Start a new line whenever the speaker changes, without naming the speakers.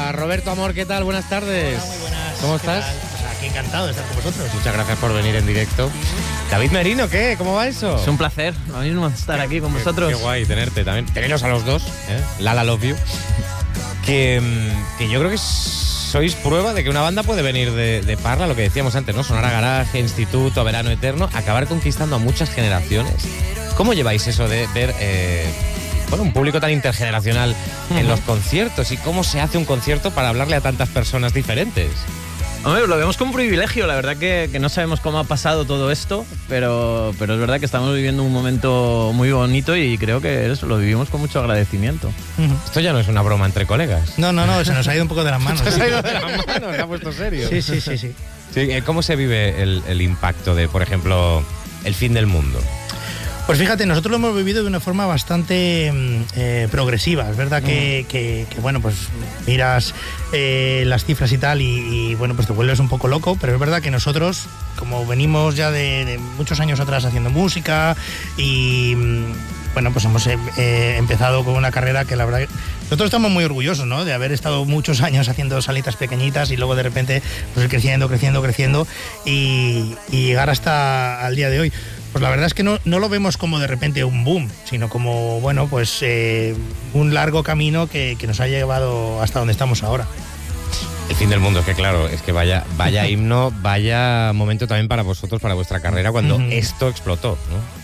Hola, Roberto Amor, ¿qué tal? Buenas tardes.
Hola, muy buenas.
¿Cómo estás?
Pues aquí encantado de estar con vosotros.
Muchas gracias por venir en directo. David Merino, ¿qué? ¿Cómo va eso?
Es un placer, lo mismo, estar aquí con vosotros.
Qué guay tenerte también. Teneros a los dos, ¿eh? Lala Love You. Que yo creo que sois prueba de que una banda puede venir de Parla, lo que decíamos antes, ¿no? Sonar a garaje, instituto, verano eterno, acabar conquistando a muchas generaciones. ¿Cómo lleváis eso de ver un público tan intergeneracional en los conciertos? ¿Y cómo se hace un concierto para hablarle a tantas personas diferentes?
Hombre, lo vemos como un privilegio, la verdad que no sabemos cómo ha pasado todo esto, pero es verdad que estamos viviendo un momento muy bonito y creo que eso lo vivimos con mucho agradecimiento.
Esto ya no es una broma entre colegas.
No, se nos ha ido un poco de las manos.
Se ha ido de las manos, se ha puesto serio.
Sí.
Sí, ¿cómo se vive el impacto de, por ejemplo, el fin del mundo?
Pues fíjate, nosotros lo hemos vivido de una forma bastante progresiva. Es verdad que bueno, pues miras las cifras y tal y bueno, pues te vuelves un poco loco, pero es verdad que nosotros, como venimos ya de muchos años atrás haciendo música y bueno, pues hemos empezado con una carrera que la verdad nosotros estamos muy orgullosos, ¿no? De haber estado muchos años haciendo salitas pequeñitas y luego de repente pues ir creciendo y llegar hasta al día de hoy. Pues la verdad es que no lo vemos como de repente un boom, sino como, bueno, pues un largo camino que nos ha llevado hasta donde estamos ahora.
El fin del mundo, es que claro, es que vaya himno, vaya momento también para vosotros, para vuestra carrera, cuando esto explotó, ¿no?